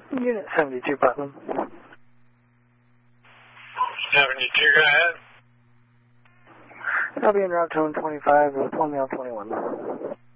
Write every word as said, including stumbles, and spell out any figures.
Unit seventy-two, Putnam. seventy-two, go ahead. I'll be en route to one twenty-five with one mail twenty-one.